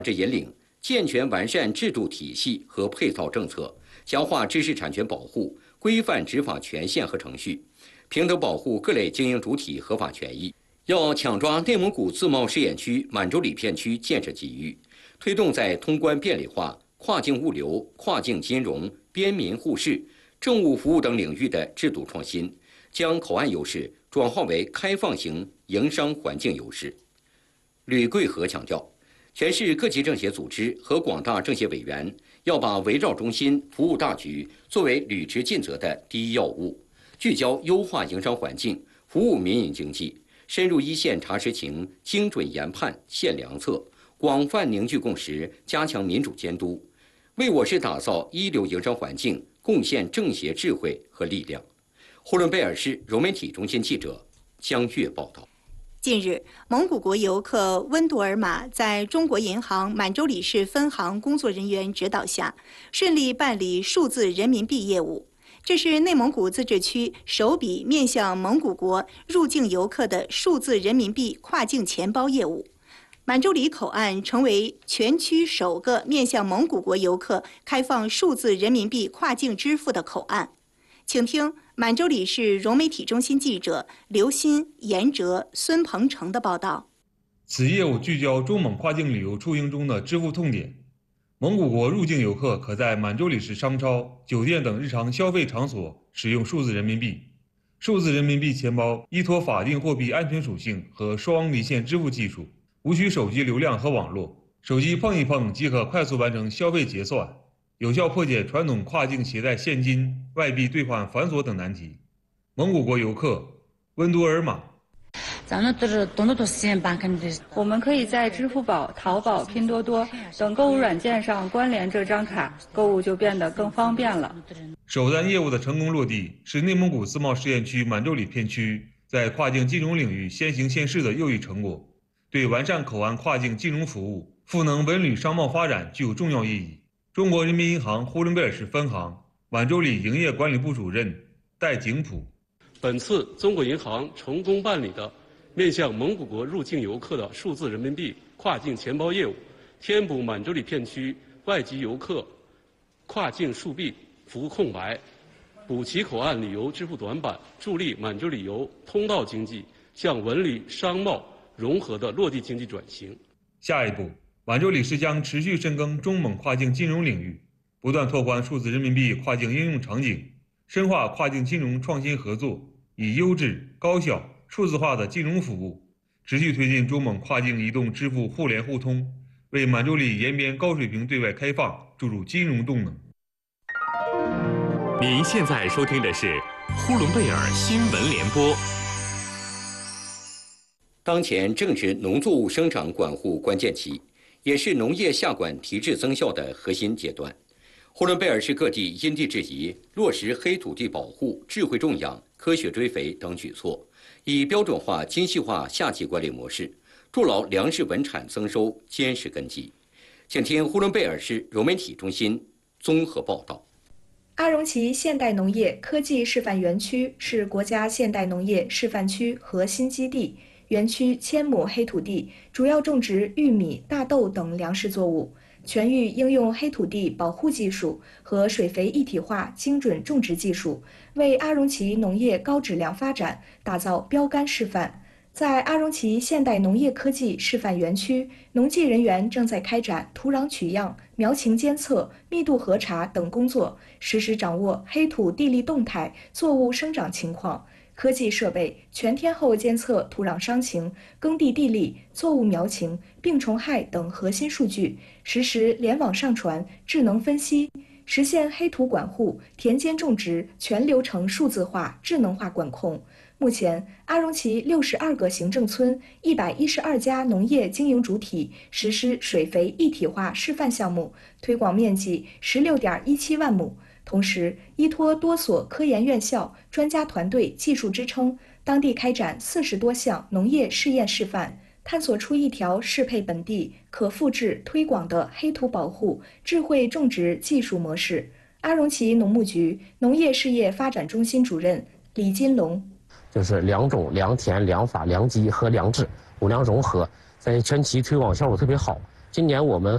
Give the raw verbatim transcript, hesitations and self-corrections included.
制引领，健全完善制度体系和配套政策，强化知识产权保护，规范执法权限和程序，平等保护各类经营主体合法权益。要抢抓内蒙古自贸试验区满洲里片区建设机遇，推动在通关便利化、跨境物流、跨境金融、边民互市、政务服务等领域的制度创新，将口岸优势转化为开放型营商环境优势。吕桂和强调，全市各级政协组织和广大政协委员要把围绕中心、服务大局作为履职尽责的第一要务，聚焦优化营商环境，服务民营经济，深入一线查实情，精准研判献良策，广泛凝聚共识，加强民主监督，为我市打造一流营商环境贡献政协智慧和力量。呼伦贝尔市融媒体中心记者江月报道。 近日，蒙古国游客温杜尔玛在中国银行满洲里市分行工作人员指导下，顺利办理数字人民币业务。这是内蒙古自治区首笔面向蒙古国入境游客的数字人民币跨境钱包业务。满洲里口岸成为全区首个面向蒙古国游客开放数字人民币跨境支付的口岸。请听满洲里市融媒体中心记者刘鑫、严哲、孙鹏程的报道。 此业务聚焦中蒙跨境旅游出行中的支付痛点。蒙古国入境游客可在满洲里市商超、酒店等日常消费场所使用数字人民币。数字人民币钱包依托法定货币安全属性和双离线支付技术，无需手机流量和网络，手机碰一碰即可快速完成消费结算，有效破解传统跨境携带现金、外币兑换繁琐等难题。蒙古国游客温都尔玛。 我们可以在支付宝、淘宝、拼多多等购物软件上关联这张卡，购物就变得更方便了。 首单业务的成功落地，是内蒙古自贸试验区满洲里片区在跨境金融领域先行先试的又一成果，对完善口岸跨境金融服务、赋能文旅商贸发展具有重要意义。中国人民银行呼伦贝尔市分行满洲里营业管理部主任戴景普。 本次中国银行成功办理的面向蒙古国入境游客的数字人民币跨境钱包业务，填补满洲里片区外籍游客跨境数币服务空白，补齐口岸旅游支付短板，助力满洲里游通道经济向文旅商贸融合的落地经济转型。 下一步，满洲里市将持续深耕中蒙跨境金融领域，不断拓宽数字人民币跨境应用场景，深化跨境金融创新合作，以优质、高效、数字化的金融服务，持续推进中蒙跨境移动支付互联互通，为满洲里延边高水平对外开放注入金融动能。 您现在收听的是呼伦贝尔新闻联播。 当前正值农作物生长管护关键期，也是农业下管提质增效的核心阶段。呼伦贝尔市各地因地制宜落实黑土地保护、智慧种养、科学追肥等举措，以标准化、精细化夏季管理模式，筑牢粮食稳产增收坚实根基。请听呼伦贝尔市融媒体中心综合报道。 阿荣旗现代农业科技示范园区是国家现代农业示范区核心基地，园区千亩黑土地，主要种植玉米、大豆等粮食作物，全域应用黑土地保护技术和水肥一体化精准种植技术，为阿荣旗农业高质量发展打造标杆示范。在阿荣旗现代农业科技示范园区，农技人员正在开展土壤取样、苗情监测、密度核查等工作，实时掌握黑土地力动态、作物生长情况。科技设备全天候监测土壤伤情、耕地地力、作物苗情、病虫害等核心数据，实时联网上传、智能分析，实现黑土管护、田间种植全流程数字化、智能化管控。目前，阿荣旗六十二个行政村、一百一十二家农业经营主体实施水肥一体化示范项目，推广面积十六点一七万亩。同时，依托多所科研院校、专家团队技术支撑，当地开展四十多项农业试验示范，探索出一条适配本地、可复制推广的黑土保护、智慧种植技术模式。阿荣旗农牧局农业事业发展中心主任李金龙。 就是良种、良田、良法、良机和良治五粮融合，在全期推广效果特别好。今年我们